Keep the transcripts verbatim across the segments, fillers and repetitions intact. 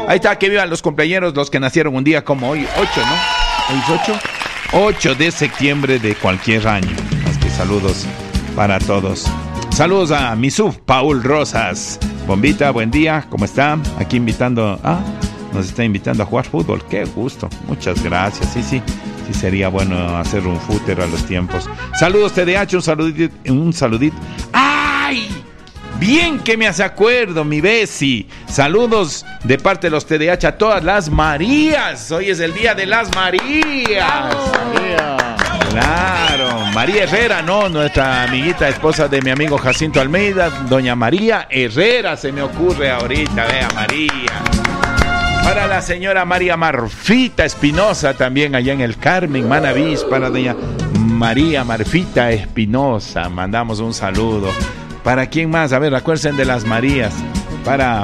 Ahí está, que vivan los cumpleaños, los que nacieron un día como hoy, ocho, ¿no? ¿Hoy es ocho? ocho de septiembre de cualquier año. Así que saludos para todos. Saludos a Misuf Paul Rosas. Bombita, buen día, ¿cómo está? Aquí invitando, ah, nos está invitando a jugar fútbol. Qué gusto, muchas gracias. Sí, sí, sí sería bueno hacer un fútbol a los tiempos. Saludos T D H, un saludito, un saludito. ¡Ay! Bien que me hace acuerdo, mi Bessie. Saludos de parte de los T D H a todas las Marías. Hoy es el día de las Marías. María. Claro, María Herrera, ¿no? Nuestra amiguita, esposa de mi amigo Jacinto Almeida, doña María Herrera, se me ocurre ahorita, vea, María. Para la señora María Marfita Espinosa, también allá en el Carmen, Manavís, para doña María Marfita Espinosa, mandamos un saludo. ¿Para quién más? A ver, acuérdense de las Marías. Para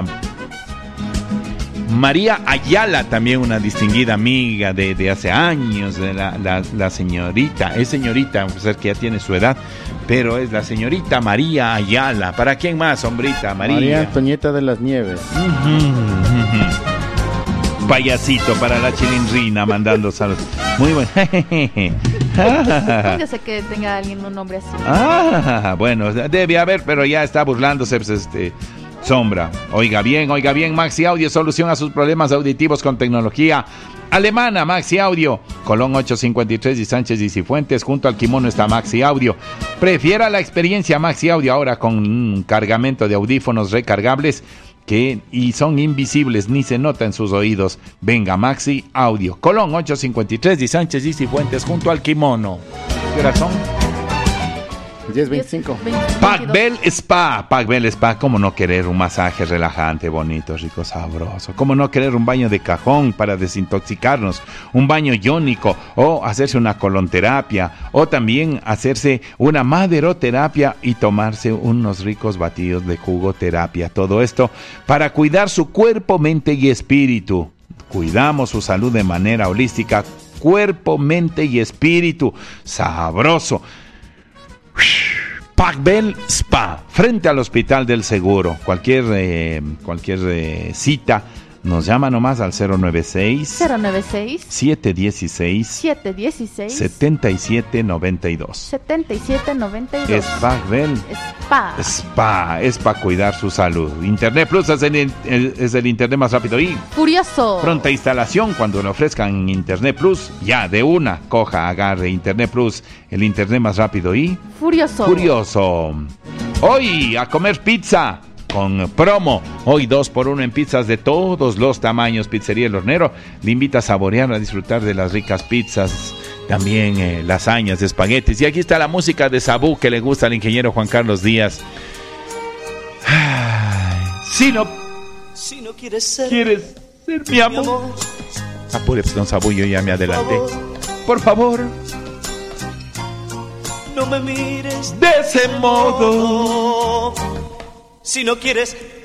María Ayala, también una distinguida amiga de, de hace años, de la, la, la señorita, es señorita, a pesar que ya tiene su edad, pero es la señorita María Ayala. ¿Para quién más, hombrita? María, María Antonieta de las Nieves. Uh-huh, uh-huh. Payasito para la chilindrina, mandando saludos. Muy bueno. Yo sé que tenga alguien un nombre así. Ah, bueno, debe haber, pero ya está burlándose, pues, este... Sombra. Oiga bien, oiga bien, Maxi Audio, solución a sus problemas auditivos con tecnología alemana. Maxi Audio, Colón ochocientos cincuenta y tres y Sánchez y Cifuentes, junto al Kimono está Maxi Audio. Prefiera la experiencia Maxi Audio ahora con un cargamento de audífonos recargables que y son invisibles, ni se nota en sus oídos. Venga, Maxi Audio, Colón ochocientos cincuenta y tres y Sánchez y Cifuentes, junto al Kimono. ¿Qué hora son? diez veinticinco. Pacbel Spa, Pacbel Spa, ¿cómo no querer un masaje relajante, bonito, rico, sabroso? ¿Cómo no querer un baño de cajón para desintoxicarnos? Un baño iónico, o hacerse una colonterapia, o también hacerse una maderoterapia y tomarse unos ricos batidos de jugoterapia. Todo esto para cuidar su cuerpo, mente y espíritu. Cuidamos su salud de manera holística, cuerpo, mente y espíritu. Sabroso. Pacbel Spa, frente al Hospital del Seguro. Cualquier, eh, cualquier eh, cita, nos llama nomás al cero noventa y seis, cero noventa y seis, siete dieciséis, siete dieciséis, setenta y siete noventa y dos. setenta y siete noventa y dos. Es Pacbel Spa. Spa, es para cuidar su salud. Internet Plus es el, es el internet más rápido y furioso. Pronta instalación. Cuando le ofrezcan Internet Plus, ya de una, coja, agarre Internet Plus, el internet más rápido y furioso. Furioso. Hoy a comer pizza con promo. Hoy dos por uno en pizzas de todos los tamaños. Pizzería El Hornero le invita a saborear, a disfrutar de las ricas pizzas. También eh, lasañas, espaguetis. Y aquí está la música de Sabú que le gusta al ingeniero Juan Carlos Díaz. Ay, si no, si no quieres ser, quieres ser mi amor. Mi amor. Apúrese, don Sabú, yo ya me adelanté. Por favor, no me mires de ese modo. Si no quieres